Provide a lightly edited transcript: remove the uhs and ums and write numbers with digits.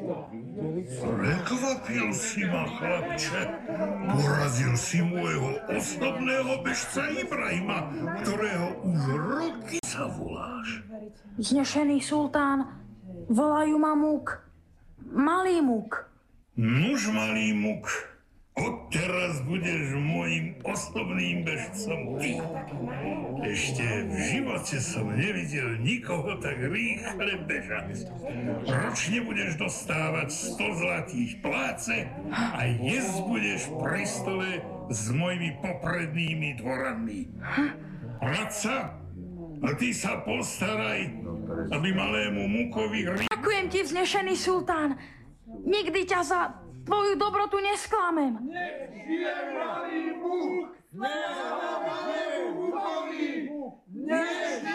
Prekvapil si ma, chlapče. Porazil si môjho osobného bežca Ibrahima, ktorého už roky sa voláš. Vznešený sultán, volajú ma Muk. Malý Muk. Nuž, malý Muk, odteraz budeš môjim osobným bežcom ty. Ešte v živote som nevidel nikoho tak rýchle bežať. Ročne budeš dostávať 100 zlatých pláce a jesť budeš pri stole s mojimi poprednými dvoranmi. Radca, a ty sa postaraj, aby malému Mukovi... Ďakujem ti, vznešený sultán. Nikdy ťa za tvoju dobrotu nesklamem. Nech žije malý Muk! Sláva malému Mukovi! Nech žije!